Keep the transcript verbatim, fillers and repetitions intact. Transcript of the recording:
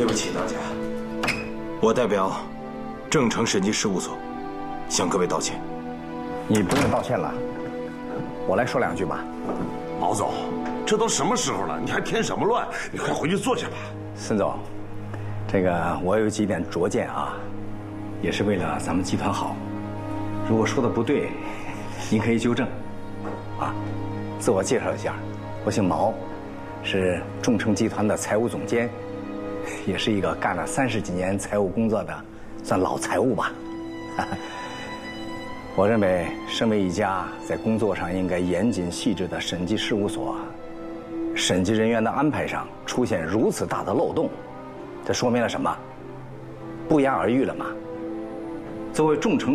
对不起大家，我代表正成审计事务所向各位道歉。 你不用道歉了，我来说两句吧。 毛总，这都什么时候了，你还添什么乱？你快回去坐下吧。 孙总，这个我有几点拙见啊，也是为了咱们集团好。如果说的不对，您可以纠正。啊，自我介绍一下，我姓毛，是众诚集团的财务总监，也是一个干了三十几年财务工作的，算老财务吧。我认为，身为一家在工作上应该严谨细致的审计事务所，审计人员的安排上出现如此大的漏洞，这说明了什么？不言而喻了嘛。作为众诚